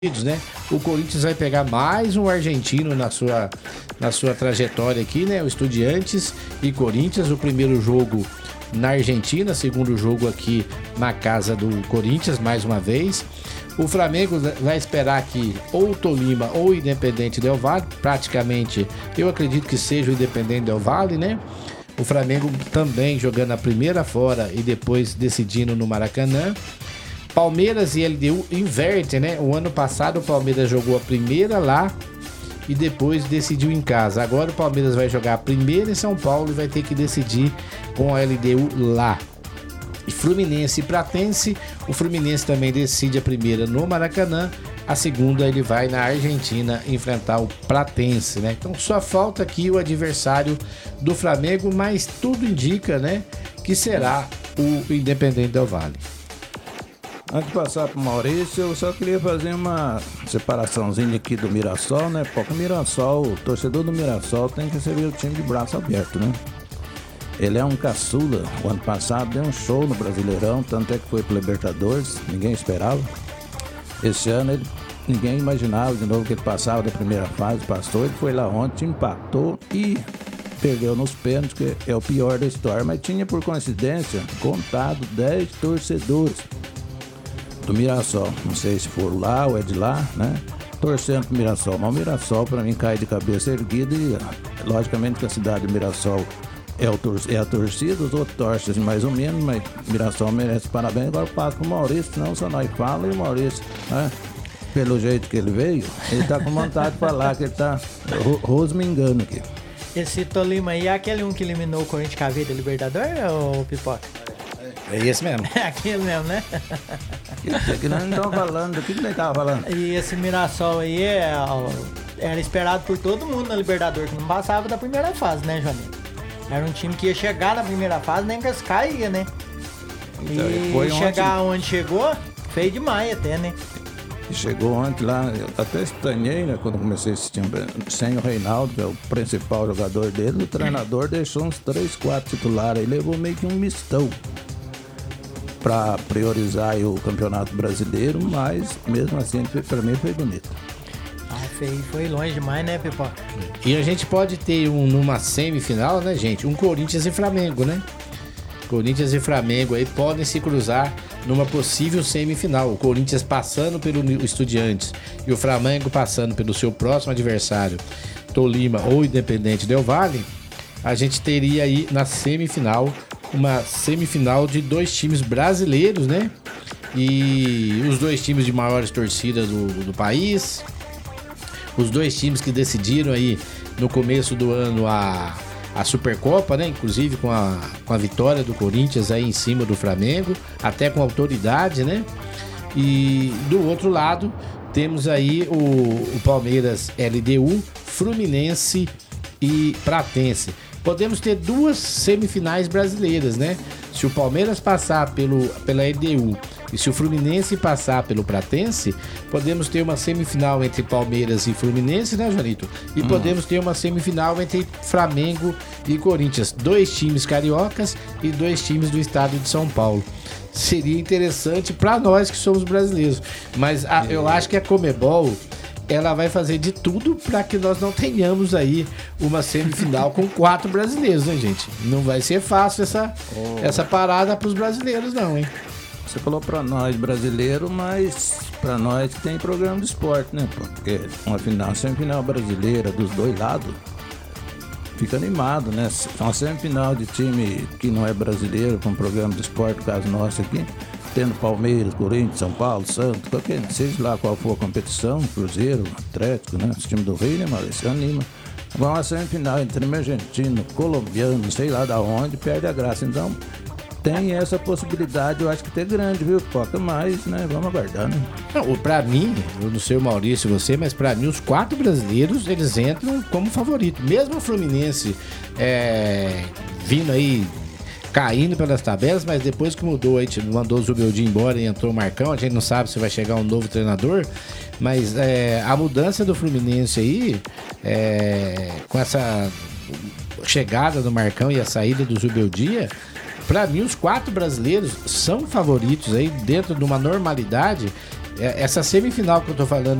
né? O Corinthians vai pegar mais um argentino na sua trajetória aqui, né? O Estudiantes e Corinthians, o primeiro jogo na Argentina, segundo jogo aqui na casa do Corinthians, mais uma vez. O Flamengo vai esperar aqui ou o Tolima ou o Independente Del Valle, praticamente eu acredito que seja o Independente Del Valle, né? O Flamengo também jogando a primeira fora e depois decidindo no Maracanã. Palmeiras e LDU inverte, né? O ano passado o Palmeiras jogou a primeira lá e depois decidiu em casa. Agora o Palmeiras vai jogar a primeira em São Paulo e vai ter que decidir com a LDU lá. E Fluminense e Platense, o Fluminense também decide a primeira no Maracanã, a segunda ele vai na Argentina enfrentar o Platense, né? Então só falta aqui o adversário do Flamengo, mas tudo indica, né, que será o Independente Del Valle. Antes de passar pro Maurício, eu só queria fazer uma separaçãozinha aqui do Mirassol, né? Porque o Mirassol, o torcedor do Mirassol tem que receber o time de braço aberto, né? Ele é um caçula. O ano passado deu um show no Brasileirão, tanto é que foi pro Libertadores, ninguém esperava. Esse ano ninguém imaginava de novo que ele passava da primeira fase, passou, ele foi lá ontem, empatou e perdeu nos pênaltis, que é o pior da história. Mas tinha, por coincidência, contado 10 torcedores do Mirassol, não sei se foram lá ou é de lá, né? Torcendo pro Mirassol, mas o Mirassol pra mim cai de cabeça erguida e logicamente que a cidade do Mirassol é a torcida, os outros torcem mais ou menos, mas o Mirassol merece parabéns. Agora eu passo pro Maurício, senão só nós fala e o Maurício, né? Pelo jeito que ele veio, ele tá com vontade de falar que ele tá rosmingando aqui. Esse Tolima aí é aquele que eliminou o Corinthians KV da Libertadores ou Pipoca? É esse mesmo. É aquele mesmo, né? Que nós não estamos falando, do que nós estávamos falando? E esse Mirassol aí era esperado por todo mundo na Libertadores, que não passava da primeira fase, né, Joaninho? Era um time que ia chegar na primeira fase, nem que as caía, né? Então, e chegar onde chegou, feio demais até, né? Chegou ontem lá, eu até estranhei, né, quando comecei a assistir sem o Reinaldo, que é o principal jogador dele, o treinador deixou uns 3, 4 titulares, aí levou meio que um mistão para priorizar aí o Campeonato Brasileiro, mas mesmo assim, para mim foi bonito. Foi longe demais, né, Pipoca? E a gente pode ter numa semifinal, né, gente, um Corinthians e Flamengo, né? Corinthians e Flamengo aí podem se cruzar numa possível semifinal. O Corinthians passando pelo Estudiantes e o Flamengo passando pelo seu próximo adversário, Tolima ou Independente Del Valle. A gente teria aí na semifinal, uma semifinal de dois times brasileiros, né? E os dois times de maiores torcidas do país. Os dois times que decidiram aí no começo do ano a Supercopa, né? Inclusive com a vitória do Corinthians aí em cima do Flamengo, até com autoridade, né? E do outro lado temos aí o Palmeiras LDU, Fluminense e Platense. Podemos ter duas semifinais brasileiras, né? Se o Palmeiras passar pela LDU e se o Fluminense passar pelo Platense, podemos ter uma semifinal entre Palmeiras e Fluminense, né, Joanito? E podemos ter uma semifinal entre Flamengo e Corinthians. Dois times cariocas e dois times do estado de São Paulo. Seria interessante para nós que somos brasileiros. Mas eu acho que a Conmebol, ela vai fazer de tudo para que nós não tenhamos aí uma semifinal com 4 brasileiros, né, gente? Não vai ser fácil essa parada para os brasileiros, não, hein? Você falou para nós brasileiros, mas para nós que tem programa de esporte, né? Porque uma semifinal brasileira dos dois lados fica animado, né? Uma semifinal de time que não é brasileiro, com programa de esporte, no caso nosso aqui, tendo Palmeiras, Corinthians, São Paulo, Santos, qualquer, seja lá qual for a competição, Cruzeiro, Atlético, né? Esse time do Rio, né, Maurício? Anima. Agora uma semifinal entre argentino, colombiano, sei lá da onde, perde a graça. Então, tem essa possibilidade, eu acho que até grande, viu, Poca? Mas, né, vamos aguardar, né? Não, pra mim, eu não sei o Maurício e você, mas pra mim os 4 brasileiros, eles entram como favorito. Mesmo o Fluminense vindo aí, caindo pelas tabelas, mas depois que mudou, a gente mandou o Zubeldia embora e entrou o Marcão, a gente não sabe se vai chegar um novo treinador, mas a mudança do Fluminense aí, com essa chegada do Marcão e a saída do Zubeldia, Para mim, os 4 brasileiros são favoritos aí dentro de uma normalidade. Essa semifinal que eu tô falando